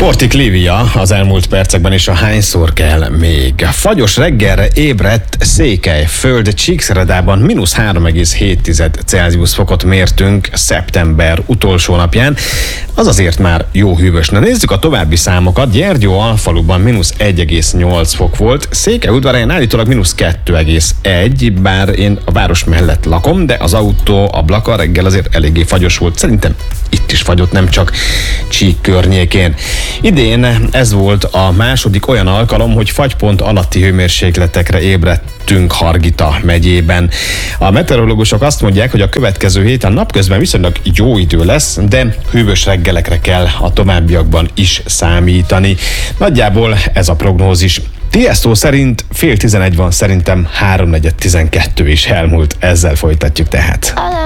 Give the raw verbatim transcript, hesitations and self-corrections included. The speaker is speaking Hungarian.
Portik Lívia az elmúlt percekben is a hányszor kell még. Fagyos reggelre ébredt Székelyföld Csíkszeredában mínusz három egész hét Celsius fokot mértünk szeptember utolsó napján. Az azért már jó hűvös. Na nézzük a további számokat. Gyergyó Alfaluban mínusz egy egész nyolc fok volt, Székelyudvarhelyen állítólag mínusz kettő egész egy, bár én a város mellett lakom, de az autó ablaka reggel azért eléggé fagyos volt. Szerintem itt is fagyott, nem csak Csík környékén. Idén ez volt a második olyan alkalom, hogy fagypont alatti hőmérsékletekre ébredtünk Hargita megyében. A meteorológusok azt mondják, hogy a következő héten napközben viszonylag jó idő lesz, de hűvös reggelekre kell a továbbiakban is számítani. Nagyjából ez a prognózis. Tiesztó szerint fél tizenegy van, szerintem háromnegyed tizenkettő is elmúlt, ezzel folytatjuk tehát.